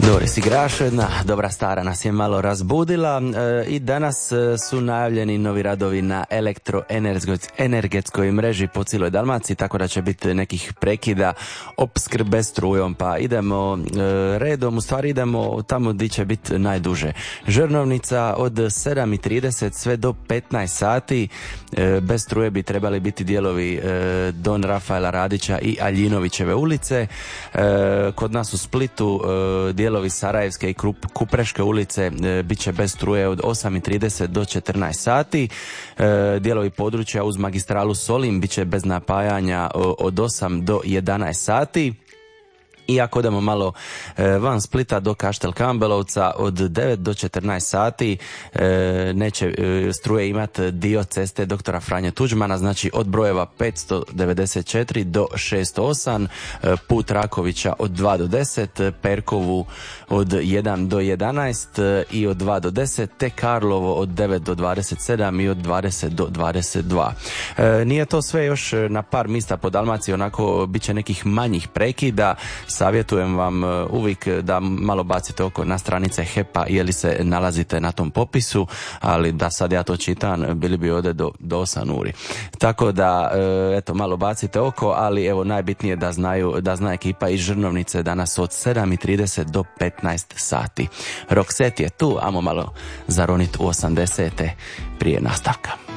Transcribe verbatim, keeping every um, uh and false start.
Doris igraš, jedna dobra stara nas je malo razbudila e, i danas su najavljeni novi radovi na elektroenergetskoj mreži po cijeloj Dalmaciji, tako da će biti nekih prekida opskrbe strujom, pa idemo e, redom, u stvari idemo tamo gdje će biti najduže. Žrnovnica od sedam i trideset sve do petnaest sati, e, bez struje bi trebali biti dijelovi e, Don Rafaela Radića i Aljinovićeve ulice, e, kod nas u Splitu e, dijelovi Sarajevske i Kupreške ulice e, bit će bez struje od osam i trideset do četrnaest sati. E, dijelovi područja uz magistralu Solin bit će bez napajanja od osam do jedanaest sati. I ako idemo malo e, van Splita do Kaštel Kambelovca od devet do četrnaest sati e, neće e, struje imati dio ceste doktora Franje Tuđmana, znači od brojeva petsto devedeset četiri do šesto osam, e, put Rakovića od dva do deset, Perkovu od jedan do jedanaest e, i od dva do deset, te Karlovo od devet do dvadeset sedam i od dvadeset do dvadeset dva. E, nije to sve, još na par mjesta po Dalmaciji onako bit će nekih manjih prekida. Savjetujem vam uvijek da malo bacite oko na stranice H E P-a je li se nalazite na tom popisu, ali da sad ja to čitam, bili bi ovdje do, do osam uri. Tako da, eto, malo bacite oko, ali evo najbitnije da znaju, da zna ekipa iz Žrnovnice danas od sedam i trideset do petnaest sati. Roxette je tu, amo malo zaronit u osamdesete prije nastavka.